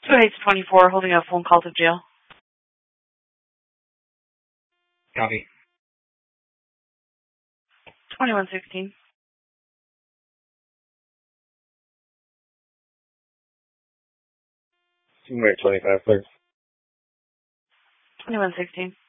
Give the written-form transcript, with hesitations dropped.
Two Heights 24, holding a phone call to jail. Copy. 2116. Wait, 25, please. 2116.